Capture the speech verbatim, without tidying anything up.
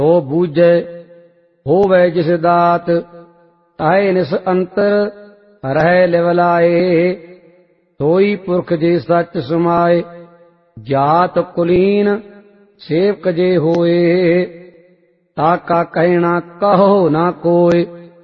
हो बूझे होवे जिस दात ताए निस अंतर रह लिवलाए सोई पुरख जे सच समाए जात कुलीन सेवक जे होए ताका कहना कहो ना कोय